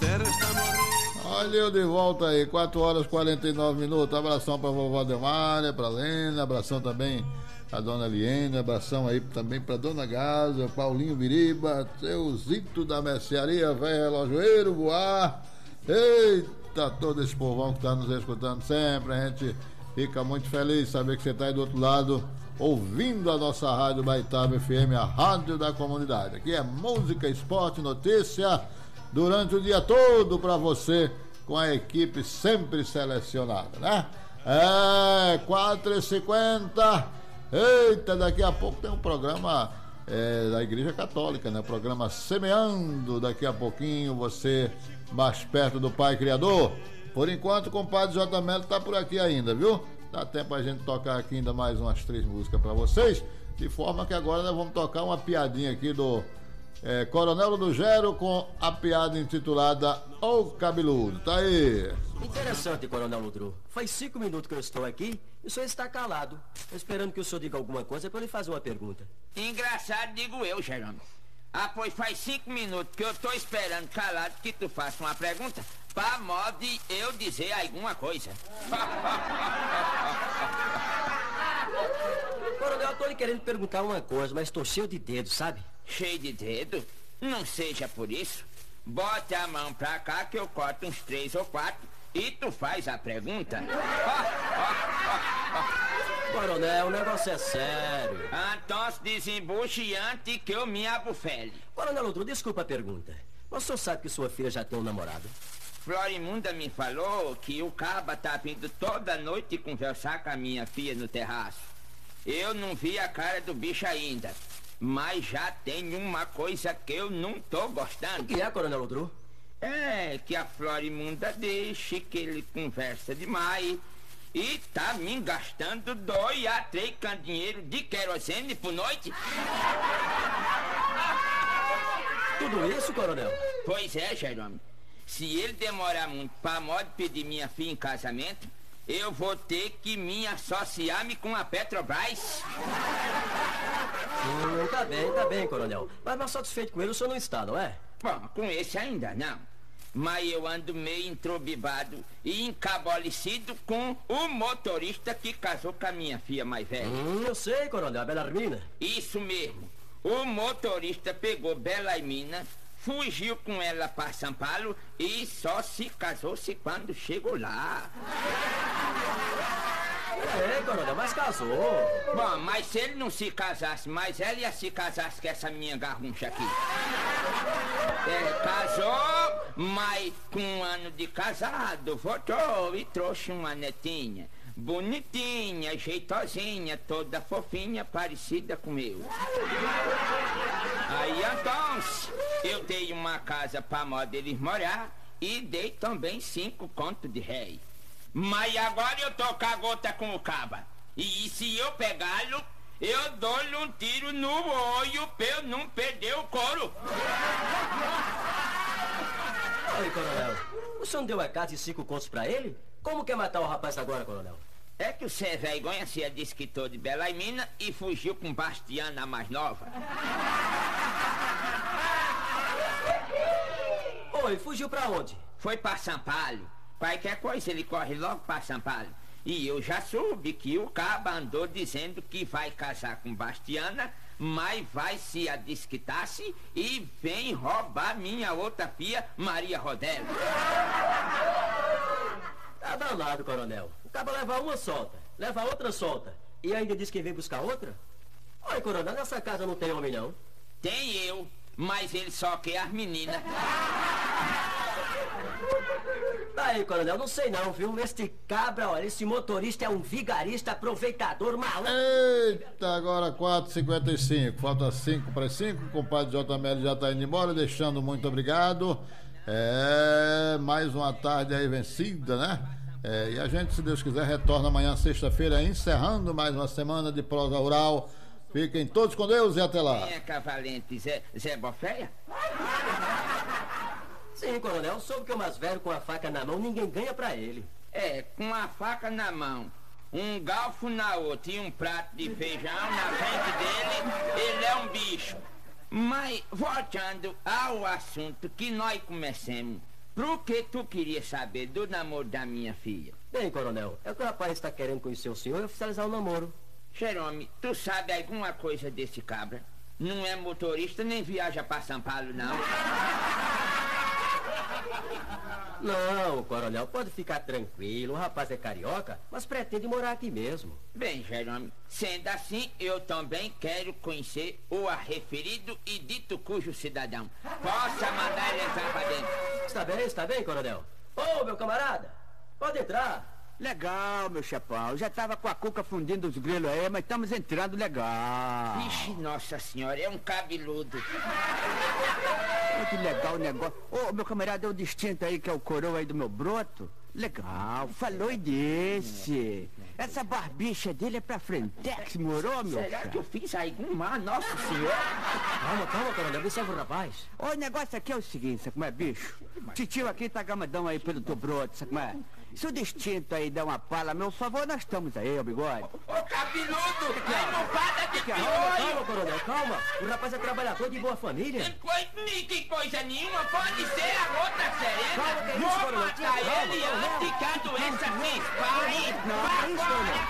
terra está morrendo. Olha eu de volta aí, 4 horas e 49 minutos. Abração pra vovó Delmária, pra Lena, abração também a dona Eliene, abração aí também pra dona Gaza, Paulinho Biriba, seu Zito da Mercearia, velho relojoeiro, voar. Eita, todo esse povão que tá nos escutando sempre, a gente fica muito feliz de saber que você tá aí do outro lado, ouvindo a nossa rádio Baitaba FM, a rádio da comunidade. Aqui é música, esporte, notícia, durante o dia todo pra você, com a equipe sempre selecionada, né? 4h50. Eita, daqui a pouco tem um programa da Igreja Católica, né? Programa Semeando, daqui a pouquinho você mais perto do Pai Criador. Por enquanto o compadre J. Melo tá por aqui ainda, viu? Dá tempo a gente tocar aqui ainda mais umas 3 músicas pra vocês, de forma que agora nós vamos tocar uma piadinha aqui do Coronel do Gero, com a piada intitulada O Cabeludo. Tá aí. Interessante, Coronel Ludru. Faz 5 minutos que eu estou aqui e o senhor está calado, esperando que o senhor diga alguma coisa para eu lhe fazer uma pergunta. Engraçado, digo eu, Jerônimo. Pois faz 5 minutos que eu estou esperando calado que tu faça uma pergunta para modo de eu dizer alguma coisa. Coronel, eu estou lhe querendo perguntar uma coisa, mas estou cheio de dedos, sabe? Cheio de dedo? Não seja por isso. Bote a mão pra cá que eu corto uns 3 ou 4 e tu faz a pergunta. Coronel, o negócio é sério. Então se desembuche antes que eu me abufele. Coronel Ludru, desculpa a pergunta. Mas o senhor sabe que sua filha já tem um namorado? Florimunda me falou que o caba tá vindo toda noite conversar com a minha filha no terraço. Eu não vi a cara do bicho ainda, mas já tem uma coisa que eu não tô gostando. O que é, Coronel Ludru? É que a Florimunda deixe que ele conversa demais e tá me gastando 2 a 3 dinheiro de querosene por noite. Tudo isso, Coronel? Pois é, Jerônimo. Se ele demorar muito pra modo pedir minha filha em casamento, eu vou ter que me associar-me com a Petrobras. Tá bem, Coronel. Mas satisfeito com ele o senhor não está, não é? Bom, com esse ainda não. Mas eu ando meio entrobibado e encabolecido com o motorista que casou com a minha filha mais velha. Eu sei, Coronel, a Belarmina. Isso mesmo. O motorista pegou Belarmina, fugiu com ela para São Paulo e só se casou-se quando chegou lá. Coronel, mas casou. Bom, mas se ele não se casasse, mas ela ia se casasse com essa minha garruncha aqui. Casou, mas com 1 ano de casado, voltou e trouxe uma netinha. Bonitinha, jeitosinha, toda fofinha, parecida com eu. Aí então, eu dei uma casa pra modo eles morar e dei também 5 contos de réis. Mas agora eu tô com a gota com o caba. E se eu pegá-lo, eu dou-lhe um tiro no olho pra eu não perder o couro. Oi, Coronel. O senhor não deu a casa e 5 contos pra ele? Como quer matar o rapaz agora, Coronel? É que o Zé Vergonha se desquitou de Belarmina e fugiu com Bastiana, a mais nova. Oi, fugiu pra onde? Foi pra São Paulo. Qualquer coisa ele corre logo pra São Paulo. E eu já soube que o caba andou dizendo que vai casar com Bastiana, mas vai se desquitar-se e vem roubar minha outra filha, Maria Rodela. Tá danado, Coronel. O caba leva uma solta, leva outra solta e ainda diz que vem buscar outra? Oi, Coronel, nessa casa não tem homem, não? Tem eu, mas ele só quer as meninas. Aí, Coronel, não sei não, viu? Este cabra, olha, esse motorista é um vigarista, aproveitador, maluco. Eita, agora 4h55, falta 5 para 5, o compadre J. Melo já tá indo embora, deixando muito obrigado. Mais uma tarde aí vencida, né? E a gente, se Deus quiser, retorna amanhã, sexta-feira, encerrando mais uma semana de prosa rural. Fiquem todos com Deus e até lá. Quem é cavalente? Zé Boféia? Sim, Coronel, soube que o mais velho com a faca na mão, ninguém ganha pra ele. Com a faca na mão, um galfo na outra e um prato de feijão na frente dele, ele é um bicho. Mas, voltando ao assunto que nós comecemos, Por que tu queria saber do namoro da minha filha? Bem, coronel, é que o rapaz está querendo conhecer o senhor e oficializar o namoro. Jerome, tu sabe alguma coisa desse cabra? Não é motorista nem viaja pra São Paulo, não. Não, coronel, pode ficar tranquilo. O rapaz é carioca, mas pretende morar aqui mesmo. Bem, Jerome, sendo assim, eu também quero conhecer o referido e dito cujo cidadão. Possa mandar ele entrar pra dentro. Está bem, coronel. Ô, meu camarada, pode entrar. Legal, meu chapão. Eu já tava com a cuca fundindo os grilos aí, mas estamos entrando legal. Vixe, nossa senhora, é um cabeludo. Olha que legal o negócio. Ô, meu camarada, é o distinto aí, que é o coroa aí do meu broto. Legal, falou e desse. Essa barbicha dele é pra frentex, morou, meu Será chapa? que eu fiz algum mal, nossa senhora? Calma, coronel, observa o rapaz. Ô, o negócio aqui é o seguinte, sabe como é, bicho? Titio aqui tá gamadão aí pelo teu broto, sabe como é? Se o distinto aí der uma pala, meu favor, nós estamos aí, ô bigode. Ô, cabeludo, aí não para de Calma, coronel, calma. O rapaz é trabalhador de boa família. Que coisa nenhuma, pode ser a outra serena. Calma, que é isso, Vou coronel? matar Calma, ele coronel. antes que a doença se espalhe. Não, é isso, coronel.